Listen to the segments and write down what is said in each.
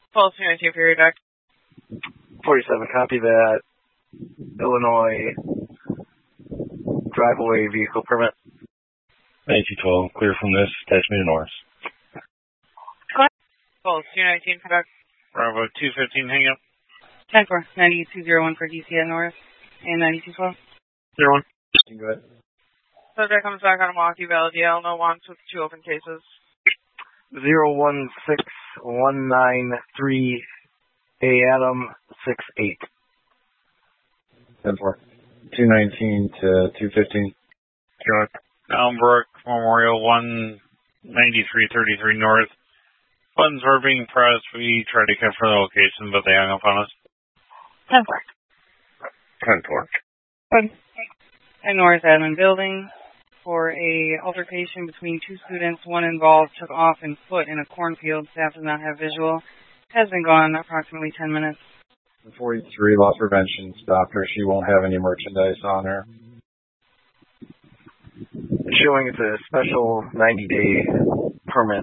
Pulse 219 for your deck. 47, copy that. Illinois driveway vehicle permit. 9212, clear from this. Attach me to Norris. Pulse 219 for deck. Bravo 215, hang up. 10-4, 9201 for DC at Norris, and 9212. 01. Go ahead. Subject comes back on Milwaukee Valley DL, no wants with 2 open cases. 016193 A Adam 68. 10-4. 219 to 215. Go ahead. Elmbrook Memorial 19333 North. Buttons were being pressed. We tried to confirm the location, but they hung up on us. 10-4. 10-4. At Norris Admin Building for a altercation between 2 students. One involved took off in foot in a cornfield. Staff does not have visual. Has been gone approximately 10 minutes. 43, loss prevention. Stopped her. She won't have any merchandise on her. Showing it's a special 90-day permit.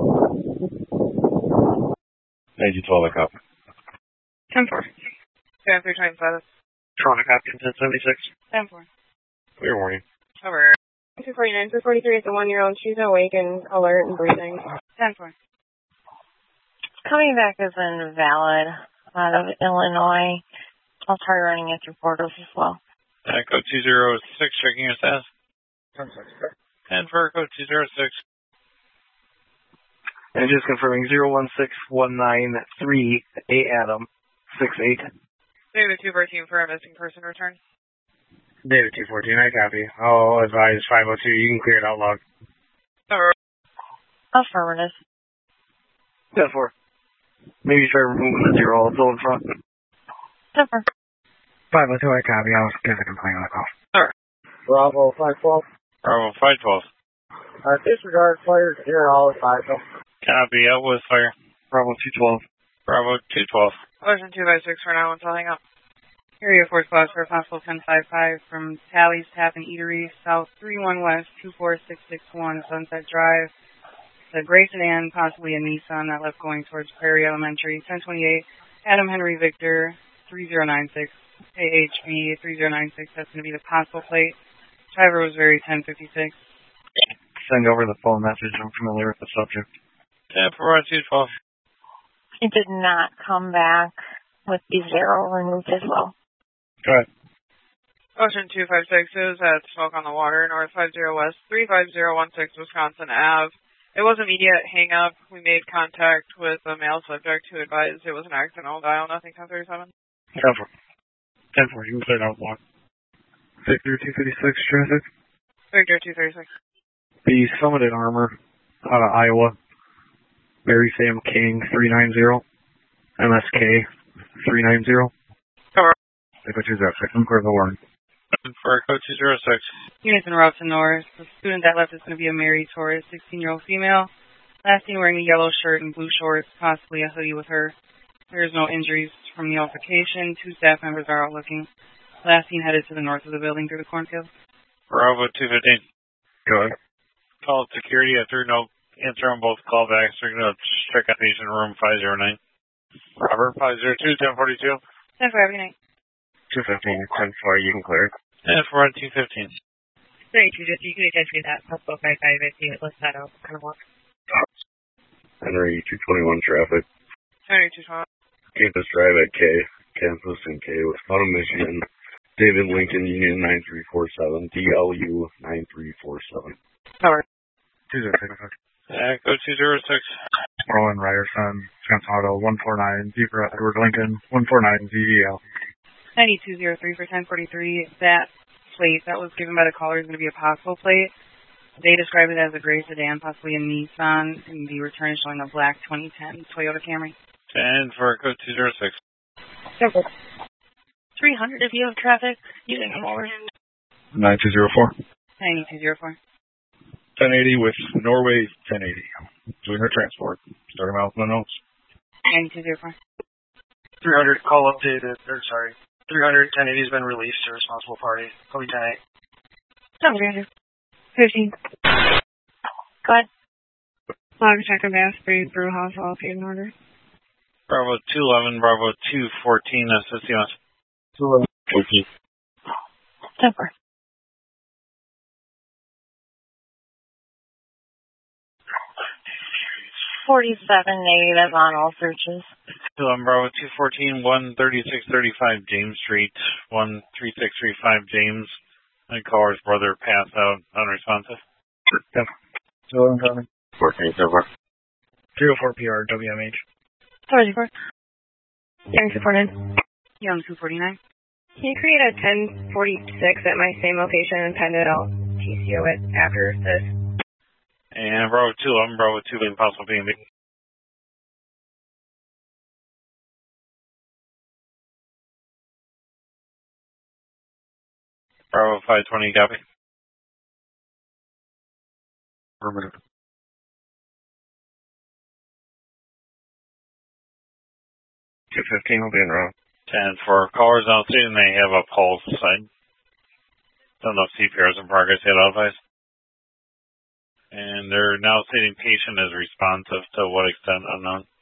9212, I copy. 10-4. 327 status. Toronto Captain 1076. 10-4. Clear warning. Over. 249, 243 is a 1-year-old. She's awake and alert and breathing. 10-4. Coming back is invalid out of Illinois. I'll try running it through portals as well. Echo 206, checking your status. 10 for Echo 206. And just confirming 016193 A Adam 68. David 214 for a missing person return. David 214, I copy. I'll advise 502, you can clear it out loud. Over. Affirmative. 10-4. Maybe try removing the 0 also in front. 10-4. 502, I copy. I'll give the complaint on the call. Over. Bravo 512. Bravo 512. Disregard fire, clear all at 5. Copy, out with fire. Bravo 212. Bravo 212. Ocean 256 for now until hang up. Area Force Class for possible 1055 from Tally's Tap and Eatery, South 31 West 24661 Sunset Drive. The gray sedan, possibly a Nissan that left going towards Prairie Elementary. 1028 Adam Henry Victor 3096 AHB 3096. That's going to be the possible plate. Driver was very 1056. Send over the phone message. I'm familiar with the subject. 10 for 212. It did not come back with the 0 removed as well. Go ahead. Ocean 256 is at Smoke on the Water, North 50 West 35016 Wisconsin Ave. It was immediate hang up. We made contact with a male subject who advised it was an accidental dial, nothing 1037. 10 for. You can clear it out loud. Victor 256 traffic. Victor 236. The Summited Armor out of Iowa. Mary Sam King 390. MSK 390. Cover. Echo 206. I'm clear the warning. For Echo 206. Units in Robson Norris. The student that left is going to be a married Taurus, 16-year-old female. Last seen wearing a yellow shirt and blue shorts, possibly a hoodie with her. There is no injuries from the altercation. 2 staff members are out looking. Last seen headed to the north of the building through the cornfield. Bravo 215. Go ahead. Call security after no answer on both callbacks. We're going to check out patient room 509. Robert 502, 1042. 10 for every night. 215, 10-4, you can clear it. 10 for 215. 32, just you can attach me that possible 55 if you list that out. Kind of walk. Henry 221 traffic. Henry 212. Campus Drive at K. Campus and K, Wisconsin, Michigan. David Lincoln, Union 9347. DLU 9347. Cover. 206. Echo 206. Roland Ryerson, Wisconsin Auto 149. Zebra Edward Lincoln 149 ZDL. 9203 for 1043. That plate that was given by the caller is going to be a possible plate. They describe it as a gray sedan, possibly a Nissan, and the return is showing a black 2010 Toyota Camry. 10 for Echo 206. 300 if you have traffic, you can come over. 9204. 9204. 1080 with Norway 1080. Doing her transport. Starting out with my notes. 9204. 300 call updated, 300 1080 has been released to responsible party. Cody 10-8. 15. Go ahead. Log check of Asprey Brew House, all paid in order. Bravo 211, Bravo 214, assist 211. Okay. 10-4. 47 negative on all searches. 211, Bravo 214, 13635 James Street, 13635 James. My caller's brother passed out, unresponsive. 211, 14, so far. 304 PR, WMH. 34. Young 249. Young 249. Can you create a 1046 at my same location and pen it out? TCO it after this. And Bravo 211, Bravo 2 being possible B&B. Bravo 520, copy. Affirmative. 215 will be in route. 10 for callers now stating they have a pulse side. Don't know if CPR is in progress yet, otherwise. And they're now stating patient is responsive to what extent unknown.